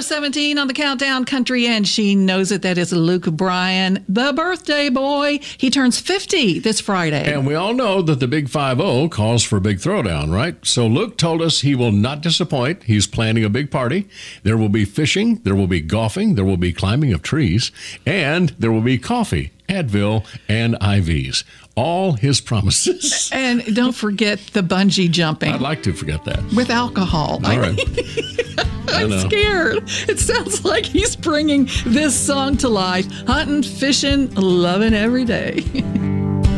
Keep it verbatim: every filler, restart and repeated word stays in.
seventeen on the Countdown Country, and she knows it. That is Luke Bryan, the birthday boy. He turns fifty this Friday. And we all know that the Big five oh calls for a big throwdown, right? So Luke told us he will not disappoint. He's planning a big party. There will be fishing, there will be golfing, there will be climbing of trees, and there will be coffee, Advil, and I Vs. All his promises. And don't forget the bungee jumping. I'd like to forget that. With alcohol. All right. I'm scared. It sounds like he's bringing this song to life. Hunting, fishing, loving every day.